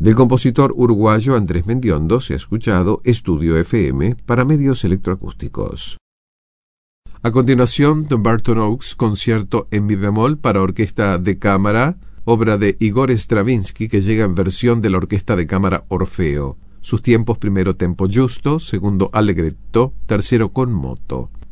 Del compositor uruguayo Andrés Mendiondo se ha escuchado Estudio FM para medios electroacústicos. A continuación, The Barton Oaks, concierto en mi bemol para orquesta de cámara, obra de Igor Stravinsky que llega en versión de la orquesta de cámara Orfeo. Sus tiempos: primero tempo giusto, segundo allegretto, tercero con moto.